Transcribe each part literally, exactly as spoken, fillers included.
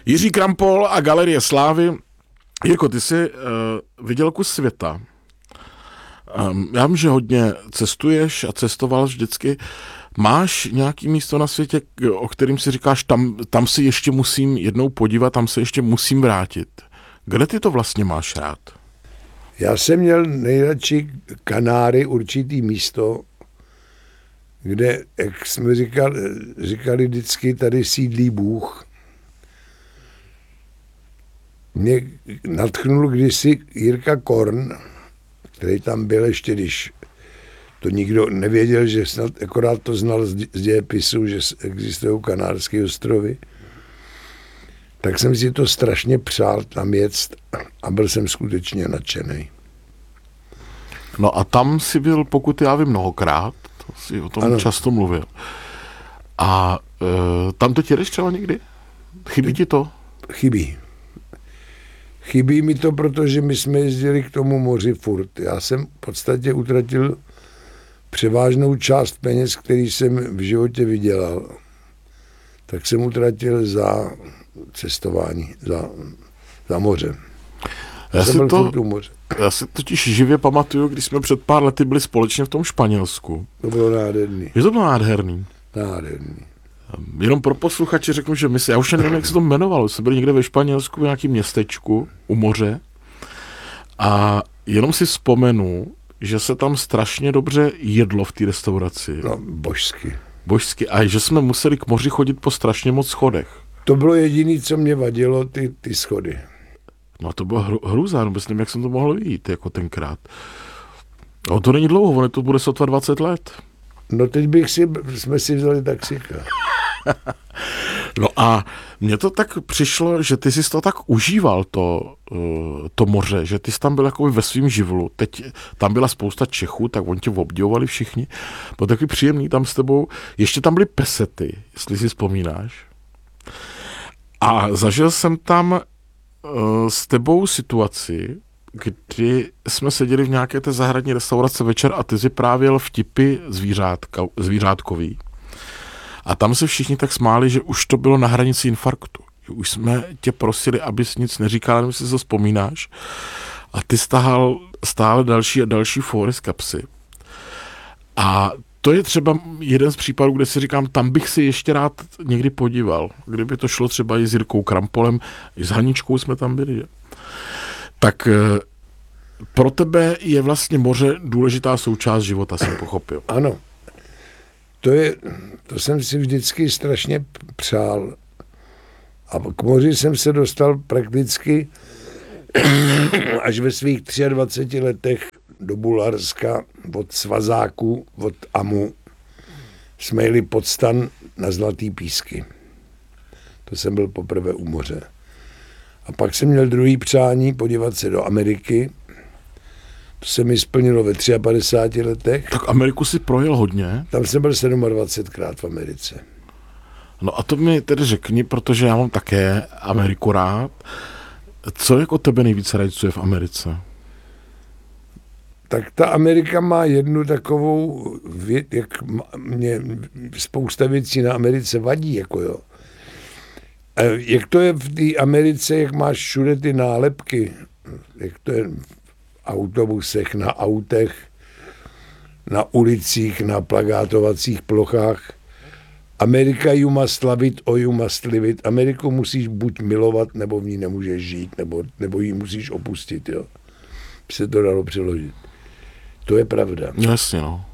Jiří Krampol a Galerie slávy. Jirko, ty jsi uh, viděl kus světa. Um, já vím, že hodně cestuješ a cestoval vždycky. Máš nějaký místo na světě, o kterým si říkáš, tam, tam si ještě musím jednou podívat, tam se ještě musím vrátit. Kde ty to vlastně máš rád? Já jsem měl nejradši Kanáry, určitý místo, kde, jak jsme říkali, říkali vždycky, tady sídlí Bůh. Mě nadchnul kdysi Jirka Korn, který tam byl ještě, když to nikdo nevěděl, že snad akorát to znal z dějepisu, že existují Kanárské ostrovy. Tak jsem si to strašně přál tam jet a byl jsem skutečně nadšený. No a tam si byl, pokud já vím, mnohokrát, to si o tom ano. často mluvil. A e, tam to ti jdeš třeba někdy? Chybí ti to? Chybí. Chybí mi to, protože my jsme jezdili k tomu moři furt. Já jsem v podstatě utratil převážnou část peněz, který jsem v životě vydělal. Tak jsem utratil za cestování, za, za moře. Já si, to, já si totiž živě pamatuju, když jsme před pár lety byli společně v tom Španělsku. To bylo nádherný. Je to bylo nádherný? Nádherný. Jenom pro posluchače řeknu, že my si, já už nevím, jak se to jmenovalo, jsme byli někde ve Španělsku v nějakém městečku u moře a jenom si vzpomenu, že se tam strašně dobře jedlo v té restauraci. No, božsky. Božsky. A že jsme museli k moři chodit po strašně moc schodech. To bylo jediné, co mě vadilo, ty, ty schody. No to bylo hru, hrůza, no myslím, jak jsem to mohl vidět, jako tenkrát. No to není dlouho, ono to bude sotva dvacet let. No teď bych si, jsme si vzali taxíka. No a mně to tak přišlo, že ty jsi to tak užíval, to, to moře, že ty jsi tam byl jako ve svým živlu. Teď tam byla spousta Čechů, tak oni tě obdivovali všichni. Bylo takový příjemný tam s tebou. Ještě tam byly pesety, jestli si vzpomínáš. A zažil jsem tam uh, s tebou situaci, kdy jsme seděli v nějaké té zahradní restaurace večer a ty si právě vtipy zvířátka, zvířátkový. A tam se všichni tak smáli, že už to bylo na hranici infarktu. Už jsme tě prosili, abys nic neříkal, nevím, jestli si to vzpomínáš. A ty stahal stále další a další fóry z kapsy. A to je třeba jeden z případů, kde si říkám, tam bych si ještě rád někdy podíval. Kdyby to šlo třeba i s Jirkou Krampolem, i s Haničkou jsme tam byli. Že? Tak pro tebe je vlastně moře důležitá součást života, jsem pochopil. Ano. To, je, to jsem si vždycky strašně přál. A k moři jsem se dostal prakticky až ve svých dvaceti třech letech do Bulharska od svazáku, od Amu. Jsme jeli pod stan na Zlatý písky. To jsem byl poprvé u moře. A pak jsem měl druhý přání podívat se do Ameriky. To se mi splnilo ve padesát třech letech. Tak Ameriku si projel hodně. Tam jsem byl dvacetsedmkrát v Americe. No a to mi tedy řekni, protože já mám také Ameriku rád. Co jako tebe nejvíce rajcuje v Americe? Tak ta Amerika má jednu takovou, věc, jak mě spousta věcí na Americe vadí, jako jo. Jak to je v té Americe, jak máš všude ty nálepky, jak to je v autobusech, na autech, na ulicích, na plagátovacích plochách. Amerika you must love it or you must live it. Ameriku musíš buď milovat, nebo v ní nemůžeš žít, nebo, nebo ji musíš opustit, jo. By se to dalo přeložit. To je pravda. Jasně, no.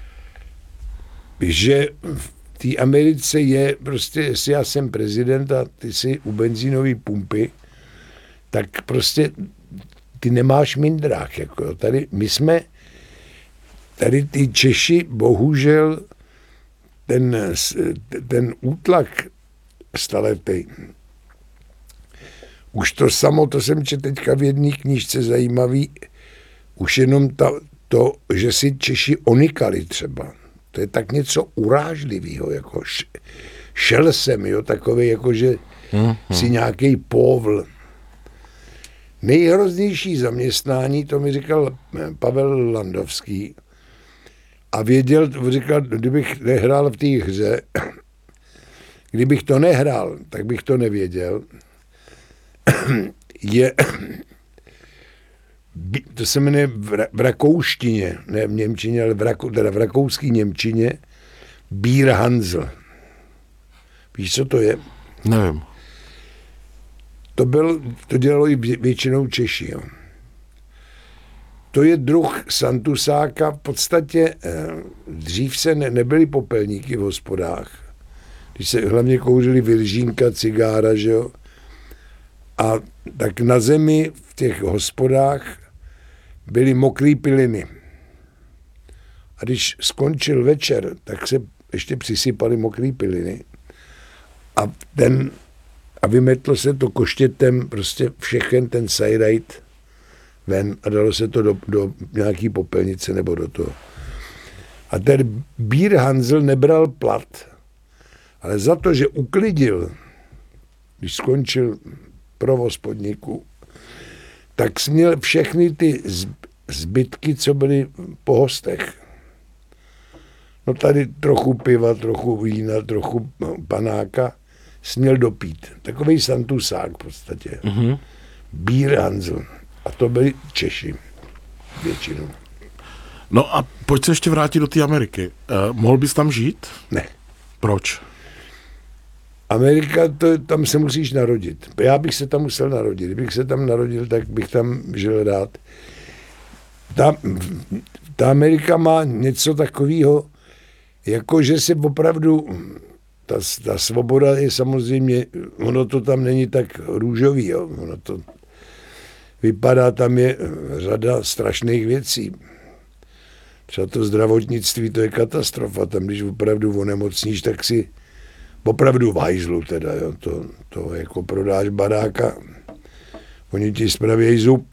Že v té Americe je prostě, jestli já jsem prezident a ty jsi u benzínové pumpy, tak prostě ty nemáš mindrák, jako jo. Tady my jsme, tady ty Češi, bohužel, ten, ten útlak staletý, už to samo, to jsem četl teďka v jedné knížce zajímavý, už jenom ta, to, že si Češi onikali třeba, to je tak něco urážlivého, jako š, šel jsem, jo, takový, jako že mm-hmm. si nějaký povl. Nejhroznější zaměstnání, to mi říkal Pavel Landovský, a věděl, říkal, kdybych nehrál v té hře, kdybych to nehrál, tak bych to nevěděl, je, to se jmenuje v, v rakouštině, ne v němčině, ale v, rakou, teda v rakouské němčině, Bierhansl. Víš, co to je? Nevím. To, byl, to dělalo i většinou Češi. Jo. To je druh santusáka. V podstatě eh, dřív se ne, nebyly popelníky v hospodách. Když se hlavně kouřili viržínka, cigára, že jo. A tak na zemi v těch hospodách byly mokrý piliny. A když skončil večer, tak se ještě přisypaly mokrý piliny. A ten, a vymetlo se to koštětem prostě všechen ten sajrajt ven a dalo se to do, do nějaký popelnice nebo do toho. A ten Bierhansl nebral plat, ale za to, že uklidil, když skončil provoz podniku, tak směl všechny ty zbytky, co byly po hostech. No tady trochu piva, trochu vína, trochu panáka, směl dopít. Takovej santusák v podstatě. Mm-hmm. Bierhansl. A to byli Češi většinou. No a pojď se ještě vrátit do té Ameriky. Uh, mohl bys tam žít? Ne. Proč? Amerika, to, tam se musíš narodit. Já bych se tam musel narodit. Kdybych se tam narodil, tak bych tam žil rád. Ta, ta Amerika má něco takového, jako že se opravdu, ta, ta svoboda je samozřejmě, ono to tam není tak růžový, jo. Ono to vypadá, tam je řada strašných věcí. Třeba to zdravotnictví, to je katastrofa. Tam, když opravdu onemocníš, tak si opravdu v hajzlu teda, jo. To, to jako prodáš baráka, oni ti spravějí zub.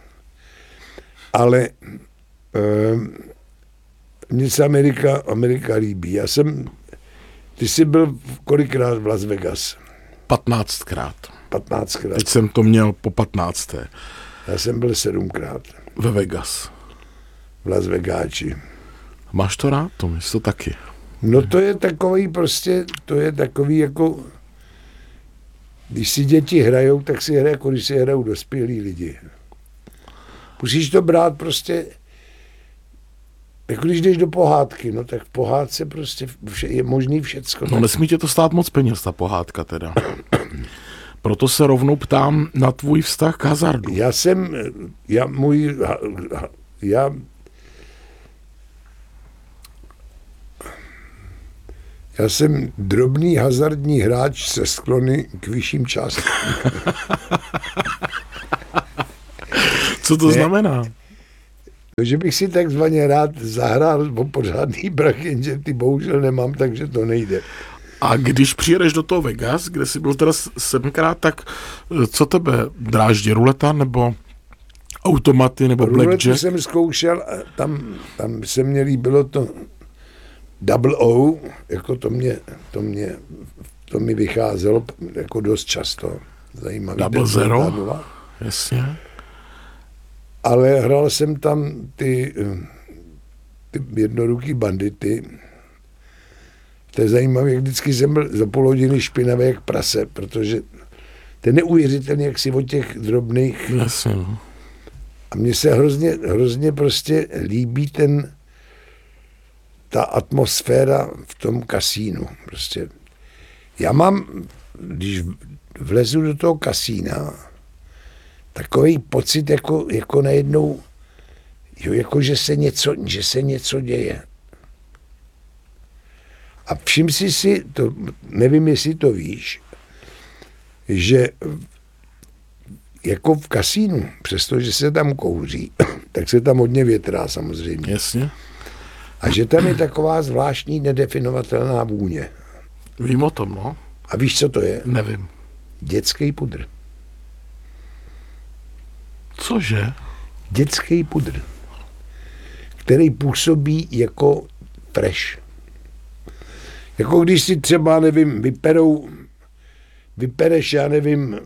Ale eh, mně se Amerika, Amerika líbí. Já jsem, ty jsi byl kolikrát v Las Vegas? Patnáctkrát. Patnáctkrát. Teď jsem to měl po patnácté. Já jsem byl sedmkrát. Ve Vegas. V Las Vegáči. Máš to rád, to myslíš to taky? No to je takový prostě, to je takový jako, když si děti hrajou, tak si hrají, jako když si hrajou dospělí lidi. Musíš to brát prostě, jako když jdeš do pohádky, no tak v pohádce prostě vše, je možný všecko. No nesmí tě to stát moc peněz, ta pohádka teda. Proto se rovnou ptám na tvůj vztah k hazardu. Já jsem, já můj, já, já jsem drobný hazardní hráč se sklony k vyšším částkám. Co to ne, znamená? Že bych si takzvaně rád zahrál o pořádný prach, jenže ty bohužel nemám, takže to nejde. A když přijedeš do toho Vegas, kde jsi byl teda sedmkrát, tak co tebe dráždí? Ruleta nebo automaty nebo Ruletu blackjack? jsem zkoušel, tam, tam se mně líbilo to double O, jako to mě, to mě, to mi vycházelo jako dost často. Zajímavý. Double zero? Jasně. Ale hrál jsem tam ty, ty jednoruký bandity. To je zajímavé, jak vždycky jsem byl za půl hodiny špinavý jak prase, protože to je neuvěřitelné, jak si od těch drobných. Jasně. A mně se hrozně, hrozně prostě líbí ten, ta atmosféra v tom kasínu. Prostě. Já mám, když vlezu do toho kasína, takový pocit, jako, jako najednou, jo, jako že se něco, že se něco děje. A všim si si, to, nevím, jestli to víš, že jako v kasínu, přestože se tam kouří, tak se tam hodně větrá samozřejmě. Jasně. A že tam je taková zvláštní nedefinovatelná vůně. Vím o tom, no. A víš, co to je? Nevím. Dětský pudr. Cože? Dětský pudr, který působí jako fresh. Jako když si třeba, nevím, vyperou, vypereš, já nevím,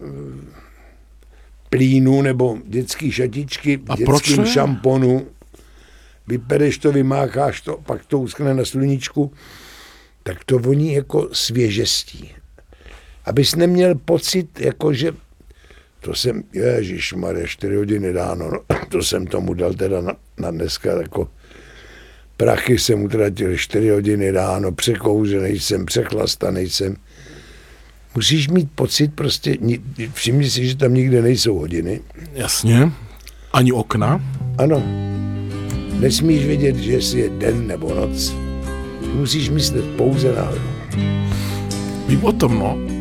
plínu nebo dětský šatičky v dětským šamponu, vypereš to, vymácháš to, pak to uskne na sluníčku, tak to voní jako svěžestí. Abys neměl pocit, jako že To jsem, ježišmarja, čtyři hodiny ráno, no, to jsem tomu dal teda na, na dneska jako prachy jsem utratil čtyři hodiny ráno, překouřený jsem, přechlastaný jsem. Musíš mít pocit prostě, všimni si, že tam nikde nejsou hodiny. Jasně. Ani okna? Ano. Nesmíš vědět, že jestli je den nebo noc. Musíš myslet pouze na hru. Vím o tom, no.